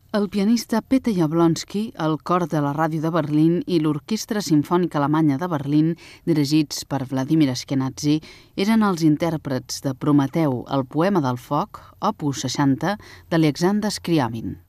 El pianista Peter Jablonski, el cor de la ràdio de Berlín i l'Orquestra Simfònica Alemanya de Berlín, dirigits per Vladimir Ashkenazy, eren els intèrprets de Prometeu, el poema del foc, opus 60, d'Alexander Scriabin.